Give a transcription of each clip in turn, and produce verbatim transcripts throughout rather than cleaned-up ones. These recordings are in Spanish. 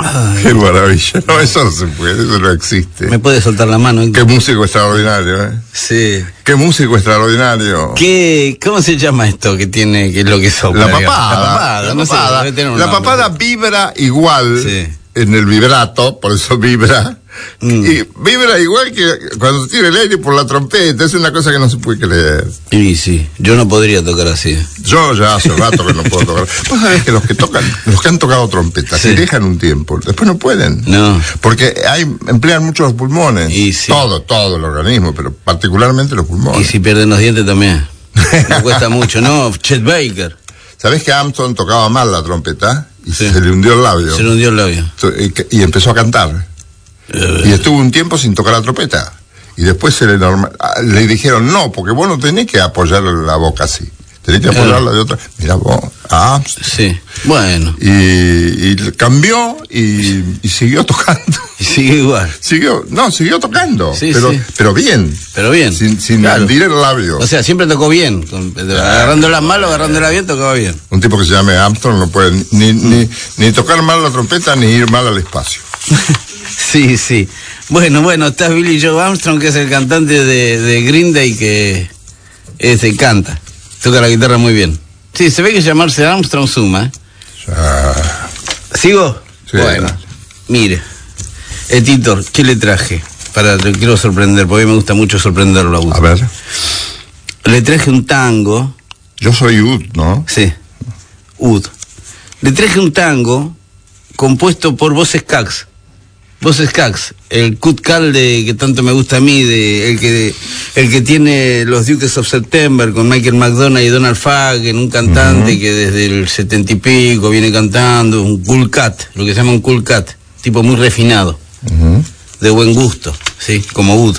Ay. Qué maravilla. No, eso no se puede, eso no existe. Me puede soltar la mano. Qué músico extraordinario, ¿eh? Sí. Qué músico extraordinario. ¿Qué, ¿Cómo se llama esto que tiene, que es lo que sopla? La papada. La papada, la no papada, sé, debe tener un la nombre. papada vibra igual Sí. en el vibrato, por eso vibra. Mm. Y vibra igual que cuando tira el aire por la trompeta. Es una cosa que no se puede creer. Y sí, yo no podría tocar así. Yo ya hace rato que no puedo tocar. Vos sabés que los que tocan, los que han tocado trompeta, Sí. se dejan un tiempo, después no pueden. No. Porque hay, emplean mucho los pulmones. Y sí. Todo, todo el organismo, pero particularmente los pulmones. Y si pierden los dientes también. Me cuesta mucho, ¿no? Chet Baker. ¿Sabés que Armstrong tocaba mal la trompeta? Y Sí. se le hundió el labio. Se le hundió el labio. Y, y empezó a cantar. Y estuvo un tiempo sin tocar la trompeta. Y después se le, norma, le dijeron, no, porque vos no tenés que apoyar la boca así. Tenés que apoyarla de otra. Mirá vos, ah, Sí, bueno. y, y cambió y, y siguió tocando. Y sigue igual. Siguió, no, siguió tocando. Sí, pero, sí. pero bien. Pero bien. Sin, sin Claro. hundir el labio. O sea, siempre tocó bien. Con, agarrándola mal o agarrándola bien, tocaba bien. Un tipo que se llame Armstrong no puede ni, ni, ni tocar mal la trompeta ni ir mal al espacio. Sí, sí. Bueno, bueno, está Billy Joe Armstrong, que es el cantante de, de Green Day, que este, canta. Toca la guitarra muy bien. Sí, se ve que llamarse Armstrong suma. ¿eh? Ya. ¿Sigo? Sí, bueno, dale. mire. Editor, ¿qué le traje? Para, lo quiero sorprender, porque a mí me gusta mucho sorprenderlo a A ver. Le traje un tango. Yo soy Ud, ¿no? Sí, Ud. Le traje un tango compuesto por Boz Scaggs. Boz Scaggs, el Cut Cal de que tanto me gusta a mí, de el que el que tiene los Dukes of September con Michael McDonald y Donald Fagen, un cantante uh-huh. que desde el setenta y pico viene cantando, un cool cat, lo que se llama un cool cat, tipo muy refinado, uh-huh. de buen gusto, sí, como Ud.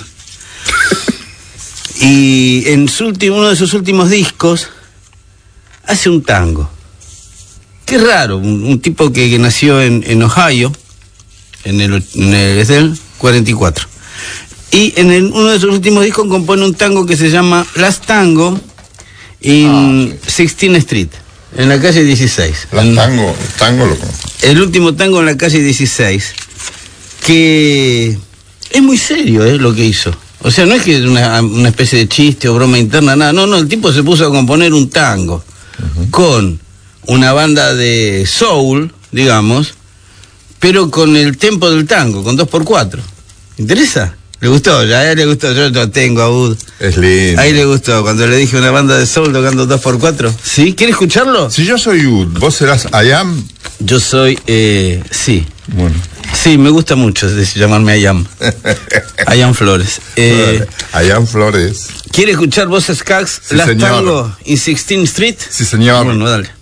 Y en su último, uno de sus últimos discos hace un tango. Qué raro, un, un tipo que, que nació en, en Ohio, en el, en el, es del cuarenta y cuatro. Y en el, uno de sus últimos discos compone un tango que se llama Last Tango in ah, sí. sixteenth Street, en la calle dieciséis. Last Tango, tango loco. El último tango en la calle dieciséis, que es muy serio, ¿eh? Lo que hizo. O sea, no es que es una, una especie de chiste o broma interna, nada. No, no, el tipo se puso a componer un tango uh-huh. con una banda de soul, digamos, pero con el tempo del tango, con dos por cuatro. ¿Interesa? ¿Le gustó? Ya a él le gustó, yo lo tengo a Ud. Es lindo. Ahí le gustó, cuando le dije una banda de soul tocando dos por cuatro. ¿Sí? ¿Quiere escucharlo? Si yo soy Ud, ¿vos serás I Am? Yo soy, eh, sí. Bueno. Sí, me gusta mucho llamarme I Am. I Am Flores. Eh, I Am Flores. ¿Quiere escuchar Boz Scaggs, sí, Last Tango in sixteenth Street? Sí, señor. Bueno, dale.